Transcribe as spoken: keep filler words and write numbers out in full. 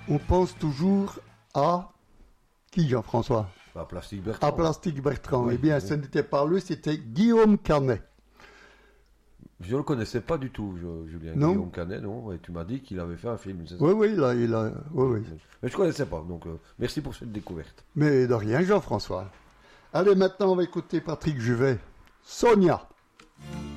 on pense toujours à qui, Jean-François? À Plastique Bertrand. À Plastique Bertrand. Oui, eh bien, oui. ce n'était pas lui, c'était Guillaume Canet. Je ne le connaissais pas du tout, je- Julien Non. Guillaume Canet, non. Et tu m'as dit qu'il avait fait un film, c'est ça? Oui, oui, il a, il a, oui, oui. Mais je ne connaissais pas, donc euh, merci pour cette découverte. Mais de rien, Jean-François. Allez, maintenant, on va écouter Patrick Juvet. Sonia.